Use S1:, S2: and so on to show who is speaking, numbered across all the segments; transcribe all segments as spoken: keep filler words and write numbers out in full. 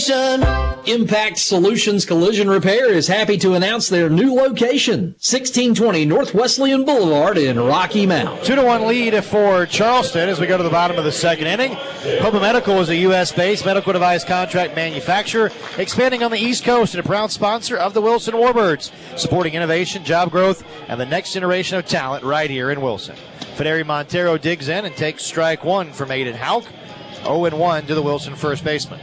S1: Impact Solutions Collision Repair is happy to announce their new location, sixteen twenty North Wesleyan Boulevard in Rocky Mount.
S2: Two to one lead for Charleston as we go to the bottom of the second inning. Hopa Medical is a U S-based medical device contract manufacturer expanding on the East Coast and a proud sponsor of the Wilson Warbirds, supporting innovation, job growth, and the next generation of talent right here in Wilson. Federi Montero digs in and takes strike one from Aiden Hauk. oh and one to the Wilson first baseman.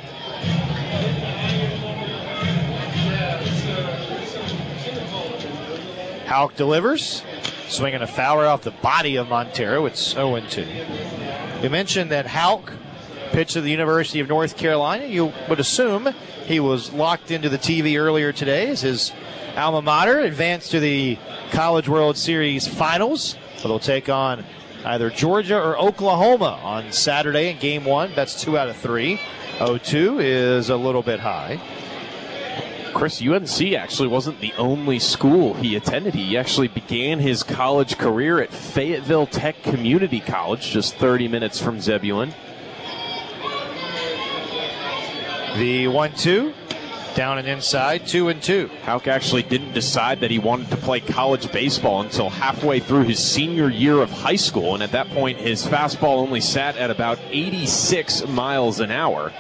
S2: Hauk delivers, swinging a foul off the body of Montero. It's oh and two. We mentioned that Hauk pitched at the University of North Carolina. You would assume he was locked into the T V earlier today as his alma mater advanced to the College World Series Finals. So they'll take on either Georgia or Oklahoma on Saturday in Game one. That's two out of three. oh two is a little bit high.
S3: Chris, U N C actually wasn't the only school he attended. He actually began his college career at Fayetteville Tech Community College, just thirty minutes from Zebulon.
S2: The one two, down and inside, two and two.
S3: Hauk actually didn't decide that he wanted to play college baseball until halfway through his senior year of high school, and at that point his fastball only sat at about eighty-six miles an hour.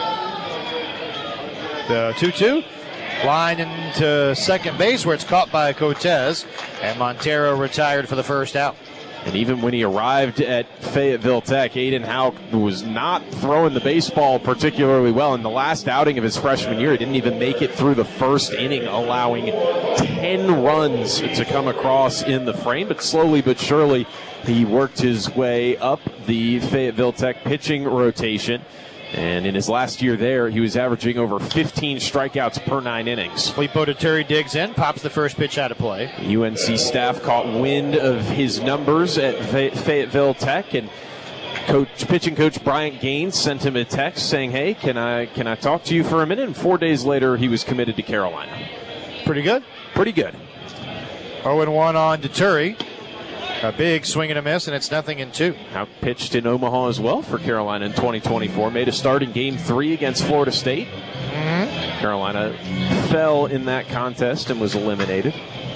S2: The two two. Line into second base where it's caught by Cortez, and Montero retired for the first out.
S3: And even when he arrived at Fayetteville Tech, Aiden Hauk was not throwing the baseball particularly well. In the last outing of his freshman year, he didn't even make it through the first inning, allowing ten runs to come across in the frame. But slowly but surely, he worked his way up the Fayetteville Tech pitching rotation. And in his last year there, he was averaging over fifteen strikeouts per nine innings.
S2: Filippo Deturi digs in, pops the first pitch out of play.
S3: The U N C staff caught wind of his numbers at Fay- Fayetteville Tech, and coach, pitching coach Bryant Gaines sent him a text saying, hey, can I can I talk to you for a minute? And four days later, he was committed to Carolina.
S2: Pretty good?
S3: Pretty good.
S2: oh and one on Deturi. A big swing and a miss, and it's nothing in two.
S3: Hauk pitched in Omaha as well for Carolina in twenty twenty-four. Made a start in Game three against Florida State.
S2: Mm-hmm.
S3: Carolina fell in that contest and was eliminated.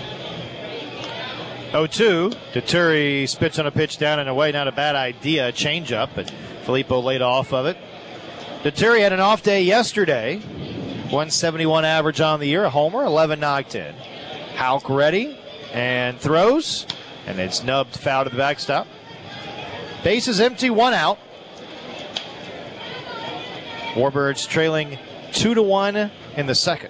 S2: oh two. Deturi spits on a pitch down and away. Not a bad idea. Change-up, but Filippo laid off of it. Deturi had an off day yesterday. one seventy-one average on the year. A homer, eleven knocked in. Hauk ready and throws. And it's nubbed foul to the backstop. Base is empty, one out. Warbirds trailing two to one in the second.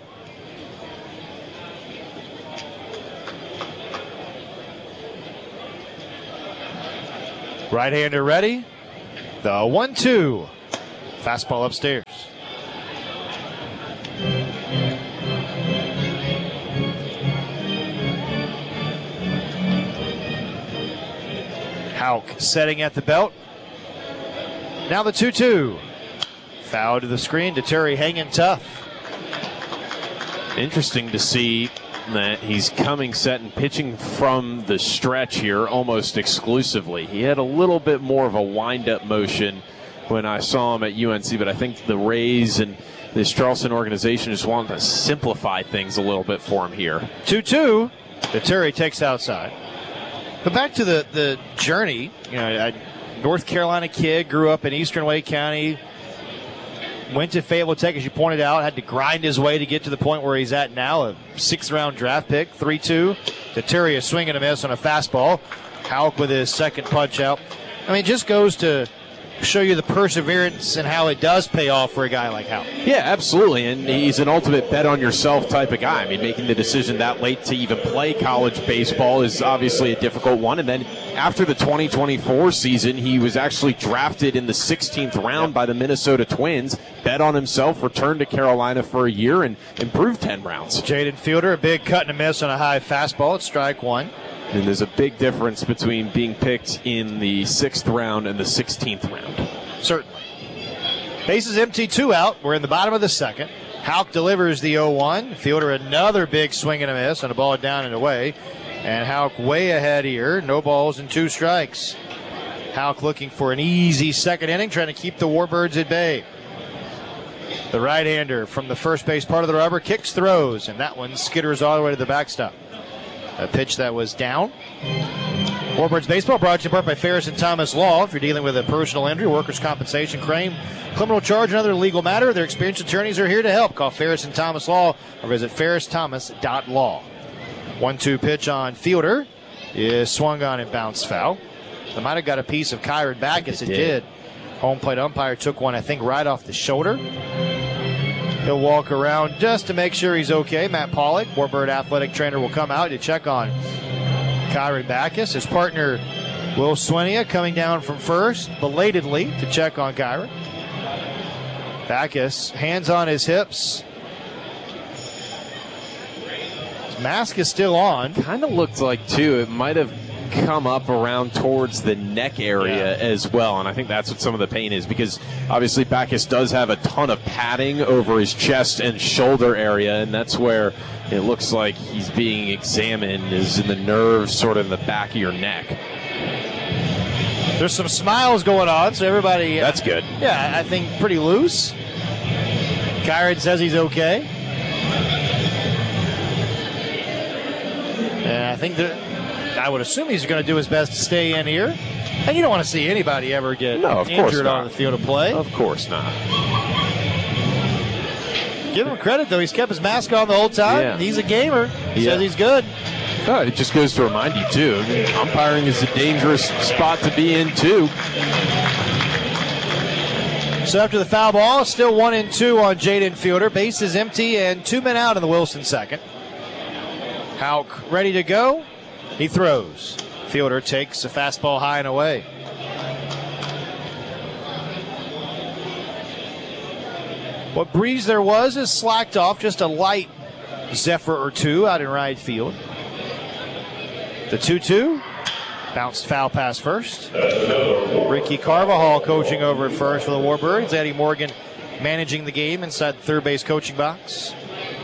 S2: Right-hander ready. The one two. Fastball upstairs. Hauk setting at the belt. Now the two two. Foul to the screen. Deturi hanging tough.
S3: Interesting to see that he's coming set and pitching from the stretch here almost exclusively. He had a little bit more of a wind-up motion when I saw him at U N C, but I think the Rays and this Charleston organization just wanted to simplify things a little bit for him here.
S2: two two. Deturi takes outside. But back to the, the journey, you know, a North Carolina kid, grew up in Eastern Wake County, went to Fayetteville Tech, as you pointed out, had to grind his way to get to the point where he's at now, a sixth-round draft pick, three two. Deturi a swing and a miss on a fastball. Hauk with his second punch out. I mean, it just goes to show you the perseverance and how it does pay off for a guy like Hauk.
S3: Yeah, absolutely, and he's an ultimate bet-on-yourself type of guy. I mean, making the decision that late to even play college baseball is obviously a difficult one, and then after the twenty twenty-four season, he was actually drafted in the sixteenth round by the Minnesota Twins, bet on himself, returned to Carolina for a year, and improved ten rounds.
S2: Jaden Fielder, a big cut and a miss on a high fastball at strike one.
S3: And there's a big difference between being picked in the sixth round and the sixteenth round.
S2: Certainly. Bases empty, two out. We're in the bottom of the second. Hauk delivers the oh one. Fielder another big swing and a miss on a ball down and away. And Hauk way ahead here. No balls and two strikes. Hauk looking for an easy second inning, trying to keep the Warbirds at bay. The right-hander from the first base part of the rubber kicks, throws, and that one skitters all the way to the backstop. A pitch that was down. Warbirds Baseball brought to you in part by Ferris and Thomas Law. If you're dealing with a personal injury, workers' compensation claim, criminal charge, and other legal matter, their experienced attorneys are here to help. Call Ferris and Thomas Law or visit ferris thomas dot law. one two pitch on Fielder is swung on and bounced foul. They might have got a piece of Kyron Backus. It, it did. did. Home plate umpire took one, I think, right off the shoulder. He'll walk around just to make sure he's okay. Matt Pollock, Warbird athletic trainer, will come out to check on Kyron Backus. His partner, Will Swinia, coming down from first, belatedly, to check on Kyron. Backus, hands on his hips. His mask is still on.
S3: Kind of looked like, too, it might have come up around towards the neck area yeah. as well, and I think that's what some of the pain is, because obviously Backus does have a ton of padding over his chest and shoulder area, and that's where it looks like he's being examined, is in the nerves sort of in the back of your neck.
S2: There's some smiles going on, so everybody...
S3: That's good.
S2: Yeah, I think pretty loose. Kyron says he's okay. And I think that I would assume he's going to do his best to stay in here. And you don't want to see anybody ever get
S3: no, of
S2: injured
S3: course not.
S2: on the field of play.
S3: Of course not.
S2: Give him credit, though. He's kept his mask on the whole time.
S3: Yeah.
S2: He's a gamer. He
S3: yeah.
S2: says he's good.
S3: Oh, it just goes to remind you, too. I mean, umpiring is a dangerous spot to be in, too.
S2: So after the foul ball, still one and two on Jaden Fielder. Base is empty and two men out in the Wilson second. Houck ready to go. He throws. Fielder takes a fastball high and away. What breeze there was is slacked off, just a light zephyr or two out in right field. The two two. Bounced foul pass first. Ricky Carvajal coaching over at first for the Warbirds. Eddie Morgan managing the game inside the third base coaching box.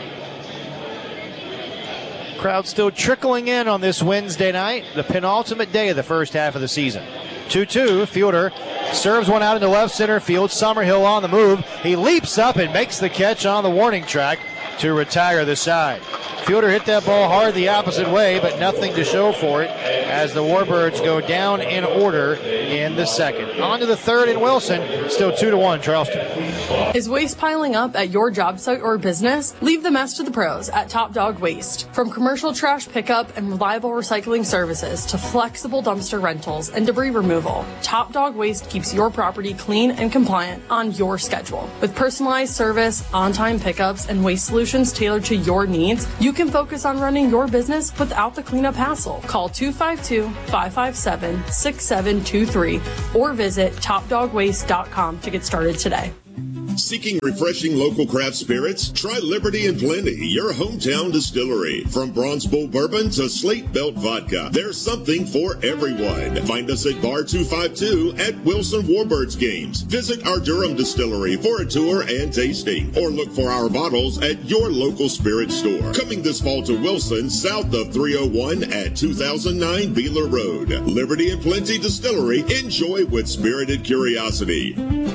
S2: Crowd still trickling in on this Wednesday night, the penultimate day of the first half of the season. two two, Fielder serves one out into left center field. Summerhill on the move. He leaps up and makes the catch on the warning track to retire the side. Fielder hit that ball hard the opposite way, but nothing to show for it as the Warbirds go down in order in the second. On to the third in Wilson, still two to one Charleston.
S4: Is waste piling up at your job site or business? Leave the mess to the pros at Top Dog Waste. From commercial trash pickup and reliable recycling services to flexible dumpster rentals and debris removal, Top Dog Waste keeps your property clean and compliant on your schedule. With personalized service, on-time pickups, and waste solutions tailored to your needs, you can focus on running your business without the cleanup hassle. Call two five two, five five seven, six seven two three or visit top dog waste dot com to get started today.
S5: Seeking refreshing local craft spirits? Try Liberty and Plenty, your hometown distillery. From Bronze Bull Bourbon to Slate Belt Vodka, there's something for everyone. Find us at Bar two five two at Wilson Warbirds Games. Visit our Durham distillery for a tour and tasting, or look for our bottles at your local spirit store. Coming this fall to Wilson, south of three oh one at two thousand nine Beeler Road. Liberty and Plenty Distillery. Enjoy with spirited curiosity.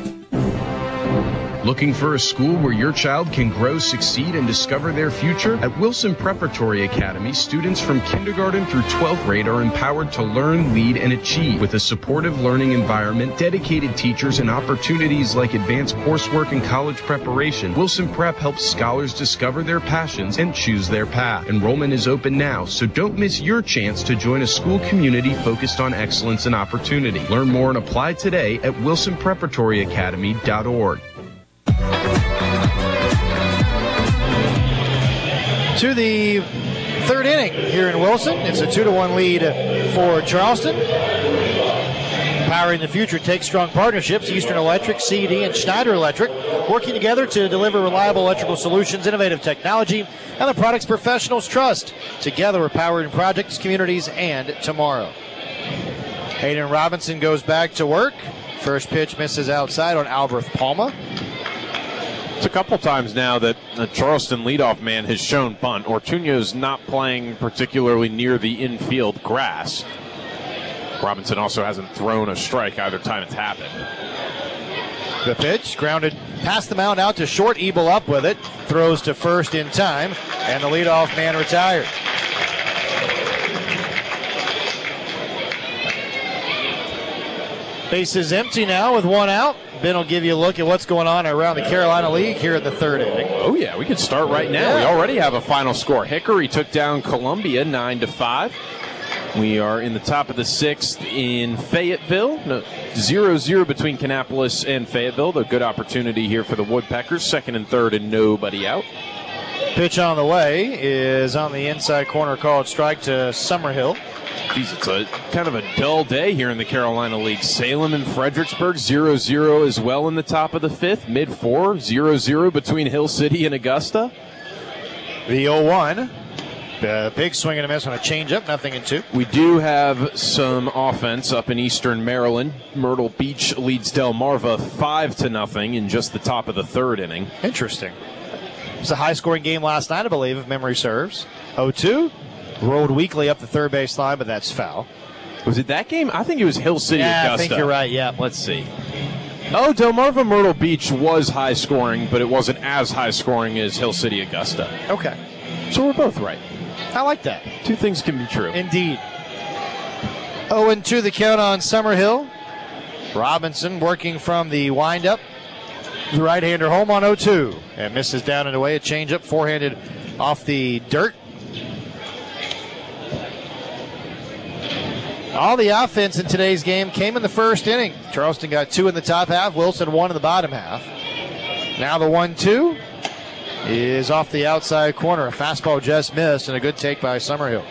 S6: Looking for a school where your child can grow, succeed, and discover their future? At Wilson Preparatory Academy, students from kindergarten through twelfth grade are empowered to learn, lead, and achieve with a supportive learning environment, dedicated teachers, and opportunities like advanced coursework and college preparation. Wilson Prep helps scholars discover their passions and choose their path. Enrollment is open now, so don't miss your chance to join a school community focused on excellence and opportunity. Learn more and apply today at wilson preparatory academy dot org.
S2: To the third inning here in Wilson. It's a two to one lead for Charleston. Powering the future takes strong partnerships. Eastern Electric, C E D, and Schneider Electric working together to deliver reliable electrical solutions, innovative technology, and the products professionals trust. Together we're powering projects, communities, and tomorrow. Hayden Robinson goes back to work. First pitch misses outside on Alberth Palma.
S3: It's a couple times now that the Charleston leadoff man has shown bunt. Ortuño's not playing particularly near the infield grass. Robinson also hasn't thrown a strike either time it's happened.
S2: The pitch, grounded past the mound out to short. Ebel up with it. Throws to first in time, and the leadoff man retired. Bases empty now with one out. Ben will give you a look at what's going on around the Carolina League here in the third inning.
S3: Oh yeah, we can start right now.
S2: Yeah.
S3: We already have a final score. Hickory took down Columbia nine to five. We are in the top of the sixth in Fayetteville. No, zero zero between Kannapolis and Fayetteville. A good opportunity here for the Woodpeckers. Second and third and nobody out.
S2: Pitch on the way is on the inside corner, called strike to Summerhill.
S3: Geez, it's a kind of a dull day here in the Carolina League. Salem and Fredericksburg, zero zero as well in the top of the fifth. Mid four, zero zero between Hill City and Augusta.
S2: The oh one. The big swing and a miss on a changeup, nothing in two.
S3: We do have some offense up in eastern Maryland. Myrtle Beach leads Delmarva five to nothing in just the top of the third inning.
S2: Interesting. It was a high-scoring game last night, I believe, if memory serves. oh two. Rolled weakly up the third base line, but that's foul.
S3: Was it that game? I think it was Hill City,
S2: yeah,
S3: Augusta.
S2: I think you're right, yeah.
S3: Let's see. Oh, Delmarva Myrtle Beach was high-scoring, but it wasn't as high-scoring as Hill City, Augusta.
S2: Okay.
S3: So we're both right.
S2: I like that.
S3: Two things can be true.
S2: Indeed. oh and two the count on Summerhill. Robinson working from the windup. The right-hander home on oh two. And misses down and away. A changeup, four-handed off the dirt. All the offense in today's game came in the first inning. Charleston got two in the top half. Wilson one in the bottom half. Now the one two is off the outside corner. A fastball just missed, and a good take by Summerhill.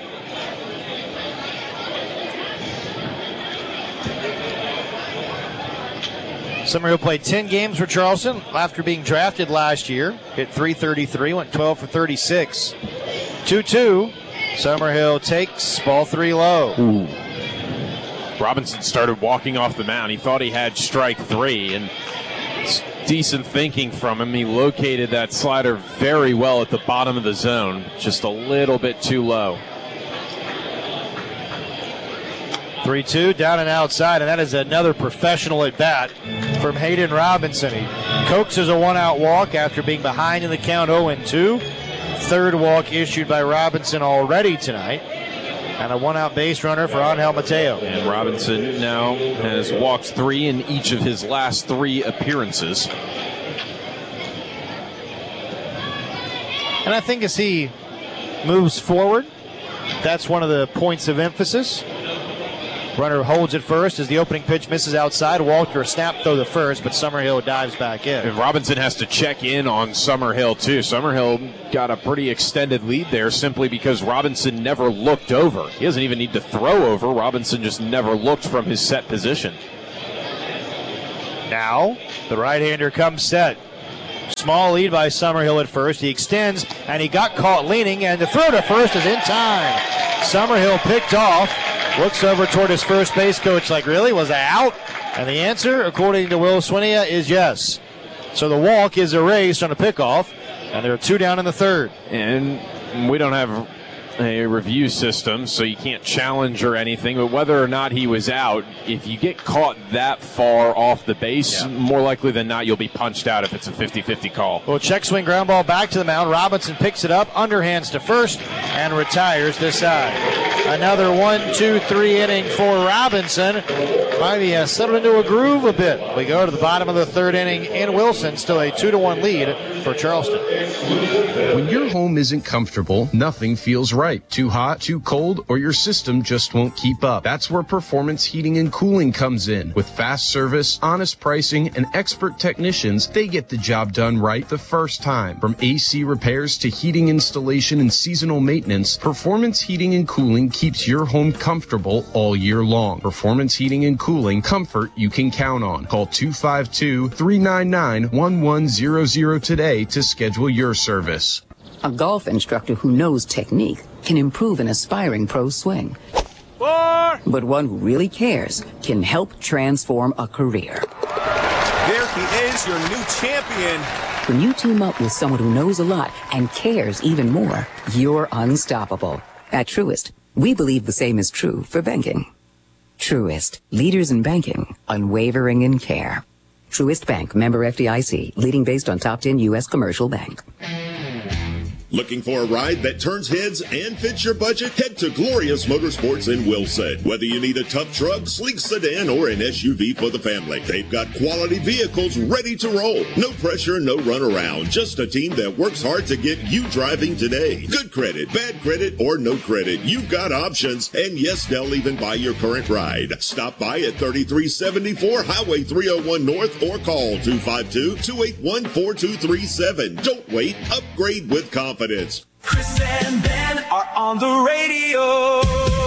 S2: Summerhill played ten games for Charleston after being drafted last year. Hit three thirty-three, went twelve for thirty-six. two two. Summerhill takes ball three low.
S3: Ooh. Robinson started walking off the mound. He thought he had strike three, and it's decent thinking from him. He located that slider very well at the bottom of the zone, just a little bit too low.
S2: three two, down and outside, and that is another professional at bat from Hayden Robinson. He coaxes a one-out walk after being behind in the count oh and two. Third walk issued by Robinson already tonight. And a one-out base runner for Angel Mateo.
S3: And Robinson now has walked three in each of his last three appearances.
S2: And I think as he moves forward, that's one of the points of emphasis. Runner holds it first as the opening pitch misses outside. Walker snap throw the first, but Summerhill dives back in.
S3: And Robinson has to check in on Summerhill, too. Summerhill got a pretty extended lead there simply because Robinson never looked over. He doesn't even need to throw over. Robinson just never looked from his set position.
S2: Now, the right-hander comes set. Small lead by Summerhill at first. He extends, and he got caught leaning, and the throw to first is in time. Summerhill picked off. Looks over toward his first base coach like, really? Was I out? And the answer, according to Will Swinia, is yes. So the walk is erased on a pickoff, and there are two down in the third.
S3: And we don't have a review system, so you can't challenge or anything, but whether or not he was out, if you get caught that far off the base, yeah. more likely than not you'll be punched out if it's a fifty-fifty call.
S2: Well, check swing ground ball back to the mound. Robinson picks it up, underhands to first, and retires this side. Another one, two, three inning for Robinson. Miami has settled into a groove a bit. We go to the bottom of the third inning in Wilson. Still a two to one lead for Charleston.
S6: When your home isn't comfortable, nothing feels right. Too hot, too cold, or your system just won't keep up. That's where Performance Heating and Cooling comes in. With fast service, honest pricing, and expert technicians, they get the job done right the first time. From A C repairs to heating installation and seasonal maintenance, Performance Heating and Cooling keeps your home comfortable all year long. Performance Heating and Cooling, comfort you can count on. Call two five two, three nine nine, one one zero zero today to schedule your service.
S7: A golf instructor who knows technique can improve an aspiring pro's swing. Four. But one who really cares can help transform a career.
S8: There he is, your new champion.
S7: When you team up with someone who knows a lot and cares even more, you're unstoppable. At Truist, we believe the same is true for banking. Truist, leaders in banking, unwavering in care. Truist Bank, member F D I C, leading based on top ten U S commercial bank.
S5: Looking for a ride that turns heads and fits your budget? Head to Glorious Motorsports in Wilson. Whether you need a tough truck, sleek sedan, or an S U V for the family, they've got quality vehicles ready to roll. No pressure, no runaround. Just a team that works hard to get you driving today. Good credit, bad credit, or no credit. You've got options. And yes, they'll even buy your current ride. Stop by at thirty-three seventy-four Highway three oh one North or call two five two, two eight one, four two three seven. Don't wait. Upgrade with confidence.
S8: Chris and Ben are on the radio.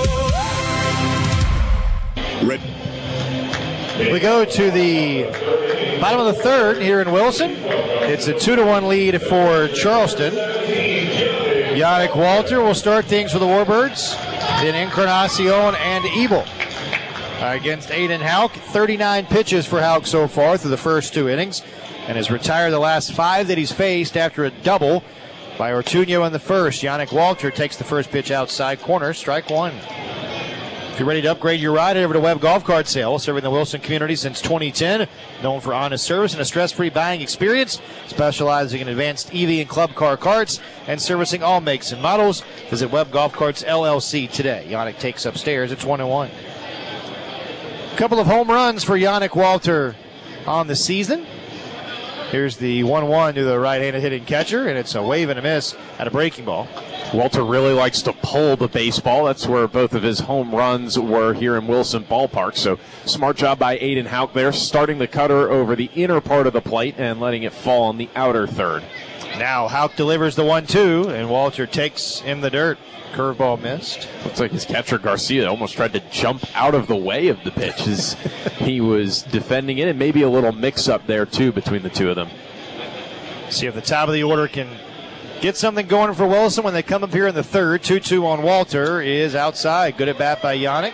S5: Red.
S2: We go to the bottom of the third here in Wilson. It's a two to one lead for Charleston. Yannick Walter will start things for the Warbirds. Then Encarnacion and Ebel against Aiden Houck. thirty-nine pitches for Houck so far through the first two innings, and has retired the last five that he's faced after a double by Ortuño in the first. Yannick Walter takes the first pitch outside corner, strike one. If you're ready to upgrade your ride, head over to Webb Golf Cart Sales, serving the Wilson community since twenty ten. Known for honest service and a stress-free buying experience, specializing in advanced E V and club car carts and servicing all makes and models. Visit Webb Golf Carts L L C today. Yannick takes upstairs. It's one and one. A couple of home runs for Yannick Walter on the season. Here's the one one to the right-handed hitting catcher, and it's a wave and a miss at a breaking ball.
S3: Walter really likes to pull the baseball. That's where both of his home runs were here in Wilson Ballpark. So smart job by Aiden Houck there, starting the cutter over the inner part of the plate and letting it fall on the outer third.
S2: Now Houck delivers the one two, and Walter takes in the dirt. Curveball missed.
S3: Looks like his catcher Garcia almost tried to jump out of the way of the pitch as he was defending it, and maybe a little mix-up there, too, between the two of them.
S2: See if the top of the order can get something going for Wilson when they come up here in the third. two two on Walter is outside. Good at bat by Yannick.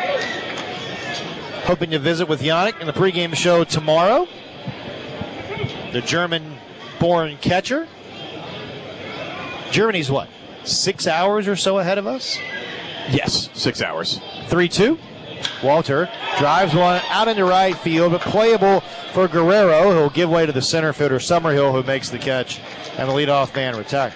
S2: Hoping to visit with Yannick in the pregame show tomorrow. The German-born catcher. Germany's what? Six hours or so ahead of us?
S3: Yes, six hours.
S2: three two. Walter drives one out into right field, but playable for Guerrero. He'll give way to the center fielder, Summerhill, who makes the catch, and the leadoff man retired.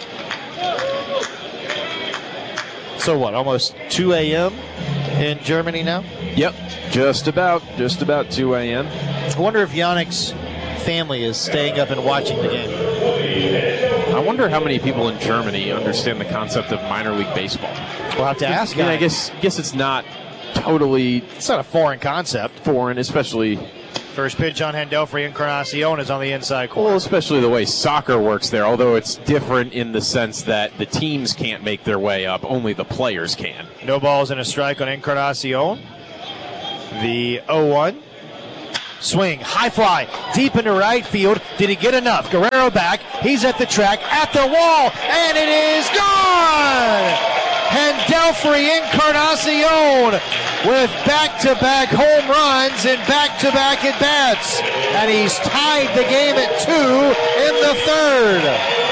S2: So what, almost two a.m. in Germany now?
S3: Yep, just about, just about two a.m.
S2: I wonder if Yannick's family is staying up and watching the game.
S3: I wonder how many people in Germany understand the concept of minor league baseball.
S2: We'll have to ask him.
S3: Yeah, I guess guess it's not totally.
S2: It's not a foreign concept.
S3: Foreign, especially.
S2: First pitch on Hendelfrey. Encarnacion is on the inside corner.
S3: Well, especially the way soccer works there, although it's different in the sense that the teams can't make their way up, only the players can.
S2: No balls and a strike on Encarnacion. The oh one. Swing, high fly, deep into right field. Did he get enough? Guerrero back. He's at the track, at the wall, and it is gone! Hendelfrey Encarnacion with back-to-back home runs and back-to-back at-bats. And he's tied the game at two in the third.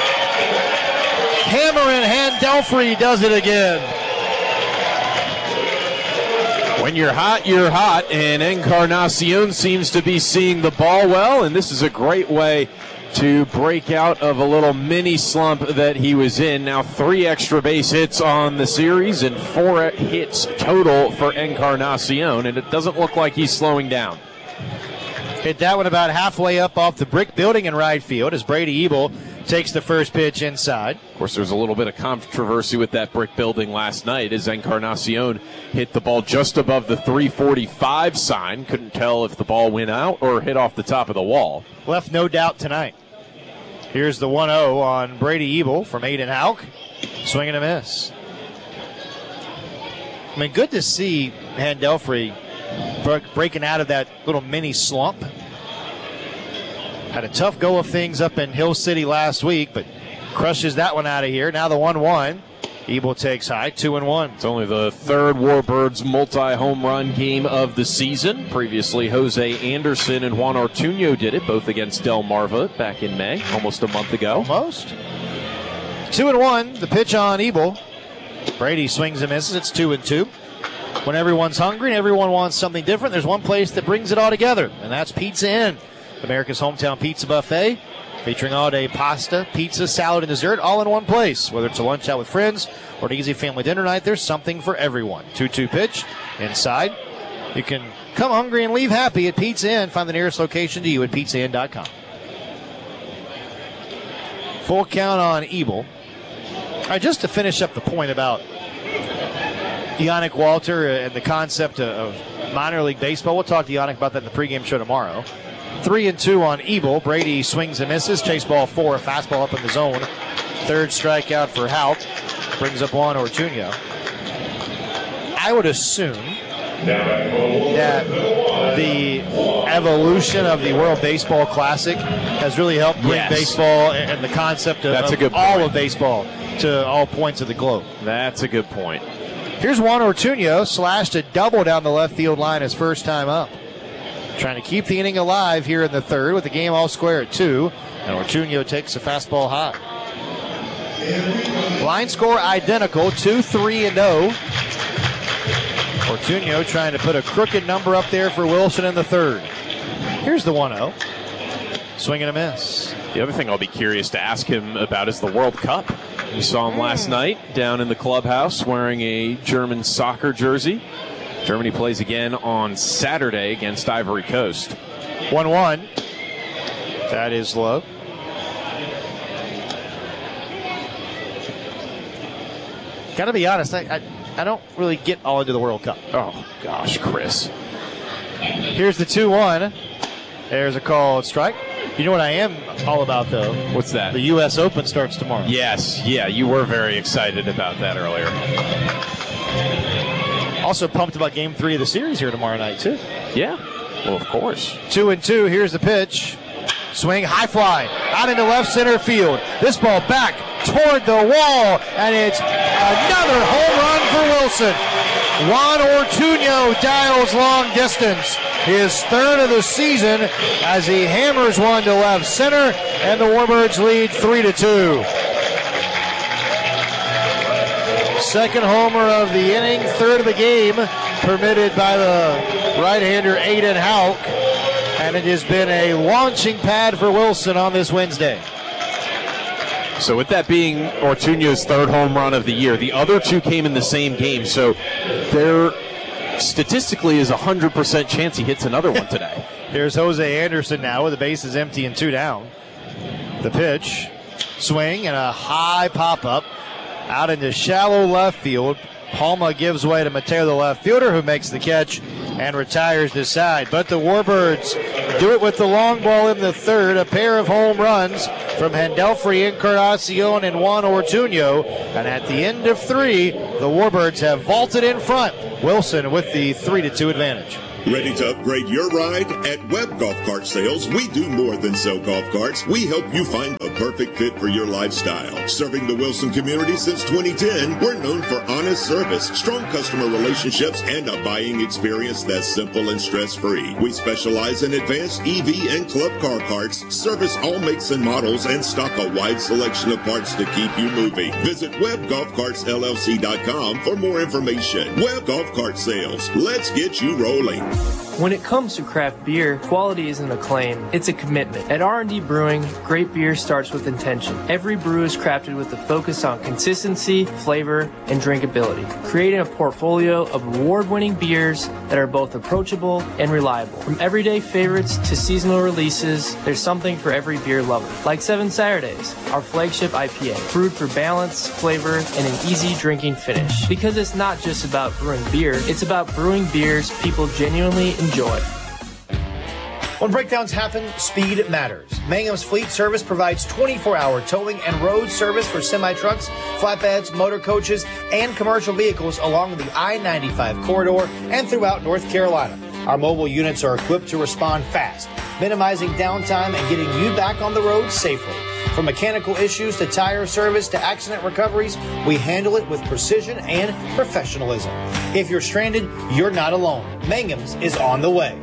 S2: Cameron Hendelfrey does it again.
S3: When you're hot, you're hot, and Encarnacion seems to be seeing the ball well, and this is a great way to break out of a little mini slump that he was in. Now three extra base hits on the series and four hits total for Encarnacion, and it doesn't look like he's slowing down.
S2: Hit that one about halfway up off the brick building in right field as Brady Ebel takes the first pitch inside.
S3: Of course, there's a little bit of controversy with that brick building last night as Encarnacion hit the ball just above the three forty-five sign. Couldn't tell if the ball went out or hit off the top of the wall.
S2: Left no doubt tonight. Here's the one oh on Brady Ebel from Aiden Houck. Swing and a miss. I mean, good to see Hendelfrey breaking out of that little mini slump. Had a tough go of things up in Hill City last week, but crushes that one out of here. Now the one one. Ebel takes high, two and one.
S3: It's only the third Warbirds multi-home run game of the season. Previously, Jose Anderson and Juan Ortuño did it, both against Delmarva back in May, almost a month ago.
S2: Almost. Two and one. The pitch on Ebel. Brady swings and misses. It's two and two. When everyone's hungry and everyone wants something different, there's one place that brings it all together, and that's Pizza Inn, America's hometown pizza buffet, featuring all-day pasta, pizza, salad, and dessert, all in one place. Whether it's a lunch out with friends or an easy family dinner night, there's something for everyone. two two pitch inside. You can come hungry and leave happy at Pizza Inn. Find the nearest location to you at pizza inn dot com. Full count on Ebel. All right, just to finish up the point about Yannick Walter and the concept of minor league baseball, we'll talk to Yannick about that in the pregame show tomorrow. Three and two on Ebel. Brady swings and misses. Chase ball four, a fastball up in the zone. Third strikeout for Houck. Brings up Juan Ortuño. I would assume that the evolution of the World Baseball Classic has really helped bring
S3: yes.
S2: baseball and the concept of,
S3: That's
S2: of
S3: a good
S2: all
S3: point.
S2: of baseball to all points of the globe.
S3: That's a good point.
S2: Here's Juan Ortuño, slashed a double down the left field line his first time up. Trying to keep the inning alive here in the third with the game all square at two. And Ortuño takes a fastball high. Line score identical, two three and oh. Ortuño trying to put a crooked number up there for Wilson in the third. Here's the one oh. Swing and a miss.
S3: The other thing I'll be curious to ask him about is the World Cup. We saw him last night down in the clubhouse wearing a German soccer jersey. Germany plays again on Saturday against Ivory Coast.
S2: one one. That is low. Got to be honest, I, I I don't really get all into the World Cup.
S3: Oh, gosh, Chris.
S2: Here's the two one. There's a called strike. You know what I am all about, though?
S3: What's that?
S2: The U S Open starts tomorrow.
S3: Yes, yeah, you were very excited about that earlier.
S2: Also pumped about game three of the series here tomorrow night, too.
S3: Yeah, well, of course.
S2: Two and two. Here's the pitch. Swing, high fly, out into left center field. This ball back toward the wall, and it's another home run for Wilson. Juan Ortuño dials long distance. His third of the season as he hammers one to left center, and the Warbirds lead three to two. Second homer of the inning, third of the game, permitted by the right-hander Aiden Houck. And it has been a launching pad for Wilson on this Wednesday.
S3: So with that being Ortuño's third home run of the year, the other two came in the same game. So there statistically is a one hundred percent chance he hits another one today.
S2: Here's Jose Anderson now with the bases empty and two down. The pitch, swing, and a high pop-up out into shallow left field. Palma gives way to Mateo, the left fielder, who makes the catch and retires the side. But the Warbirds do it with the long ball in the third. A pair of home runs from Hendelfrey, Encarnacion, and Juan Ortuño. And at the end of three, the Warbirds have vaulted in front. Wilson with the three to two advantage.
S5: Ready to upgrade your ride? At Webb Golf Cart Sales, we do more than sell golf carts. We help you find a perfect fit for your lifestyle. Serving the Wilson community since twenty ten, we're known for honest service, strong customer relationships, and a buying experience that's simple and stress-free. We specialize in advanced E V and club car parts, service all makes and models, and stock a wide selection of parts to keep you moving. Visit Webb Golf Carts L L C dot com for more information. Webb Golf Cart Sales. Let's get you rolling.
S9: When it comes to craft beer, quality isn't a claim, it's a commitment. At R and D Brewing, great beer starts with intention. Every brew is crafted with a focus on consistency, flavor, and drinkability, creating a portfolio of award-winning beers that are both approachable and reliable. From everyday favorites to seasonal releases, there's something for every beer lover. Like Seven Saturdays, our flagship I P A, brewed for balance, flavor, and an easy drinking finish. Because it's not just about brewing beer, it's about brewing beers people genuinely enjoy. Enjoy.
S2: When breakdowns happen, speed matters. Mangum's Fleet Service provides twenty-four hour towing and road service for semi-trucks, flatbeds, motor coaches, and commercial vehicles along the I ninety-five corridor and throughout North Carolina. Our mobile units are equipped to respond fast, minimizing downtime and getting you back on the road safely. From mechanical issues to tire service to accident recoveries, we handle it with precision and professionalism. If you're stranded, you're not alone. Mangum's is on the way.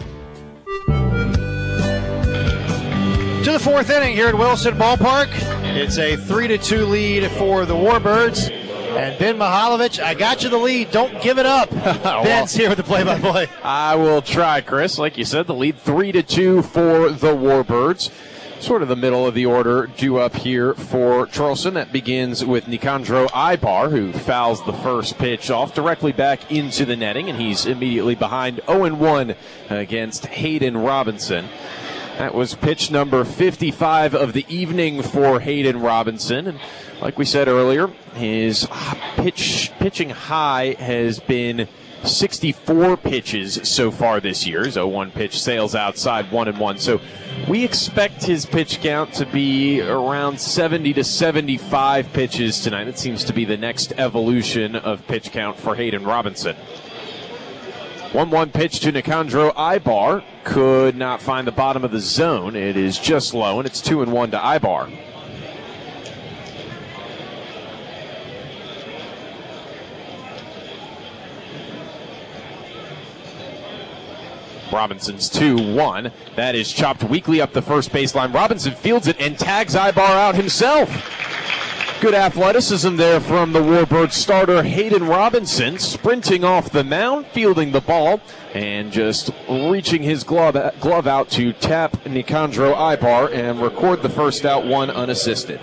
S2: To the fourth inning here at Wilson Ballpark. It's a three to two lead for the Warbirds. And Ben Mihailovich, I got you the lead. Don't give it up. Ben's here with the play-by-play.
S3: I will try, Chris. Like you said, the lead three to two for the Warbirds. Sort of the middle of the order due up here for Charleston. That begins with Nicandro Ibar, who fouls the first pitch off directly back into the netting, and he's immediately behind oh and one against Hayden Robinson. That was pitch number fifty-five of the evening for Hayden Robinson. And like we said earlier, his pitch pitching high has been sixty-four pitches so far this year. His oh one pitch sails outside one and one. So we expect his pitch count to be around seventy to seventy-five pitches tonight. That seems to be the next evolution of pitch count for Hayden Robinson. one one pitch to Nicandro Ibar. Could not find the bottom of the zone. It is just low, and it's two and one to Ibar. Robinson's two one. That is chopped weakly up the first baseline. Robinson fields it and tags Ibar out himself. Good athleticism there from the Warbirds starter Hayden Robinson, sprinting off the mound, fielding the ball, and just reaching his glove, glove out to tap Nicandro Ibar and record the first out, one unassisted.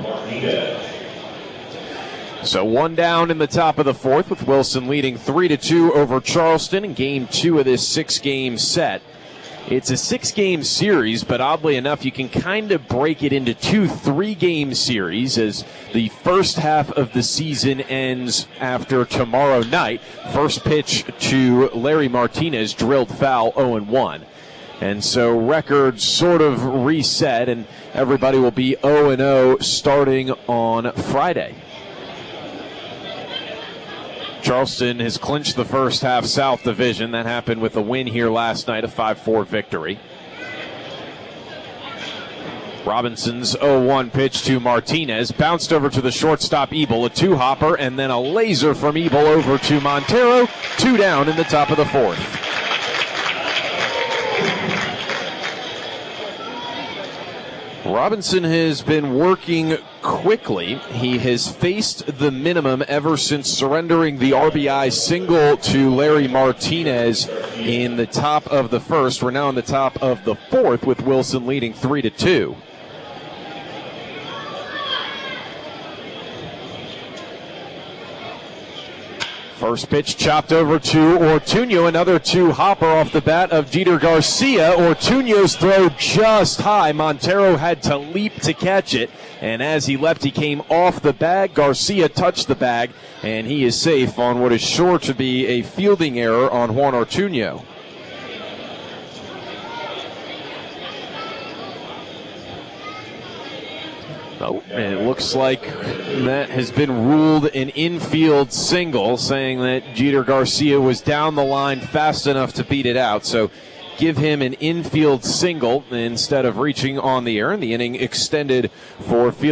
S3: So one down in the top of the fourth, with Wilson leading three to two over Charleston in game two of this six-game set. It's a six-game series, but oddly enough, you can kind of break it into two three-game series as the first half of the season ends after tomorrow night. First pitch to Larry Martinez, drilled foul, oh and one. And so records sort of reset, and everybody will be oh and oh starting on Friday. Charleston has clinched the first half South Division. That happened with a win here last night, a five four victory. Robinson's oh one pitch to Martinez. Bounced over to the shortstop Ebel, a two-hopper, and then a laser from Ebel over to Montero. Two down in the top of the fourth. Robinson has been working quickly. He has faced the minimum ever since surrendering the R B I single to Larry Martinez in the top of the first. We're now in the top of the fourth with Wilson leading three to two. First pitch chopped over to Ortuño, another two-hopper off the bat of Jeter Garcia. Ortuño's throw just high. Montero had to leap to catch it, and as he leapt, he came off the bag. Garcia touched the bag, and he is safe on what is sure to be a fielding error on Juan Ortuño. Oh, and it looks like that has been ruled an infield single, saying that Jeter Garcia was down the line fast enough to beat it out. So give him an infield single instead of reaching on the air, and the inning extended for field.